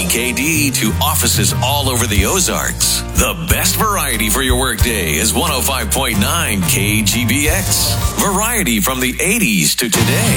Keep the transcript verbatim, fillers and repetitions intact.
E K D to offices all over the Ozarks. The best variety for your workday is one oh five point nine K G B X. Variety from the eighties to today.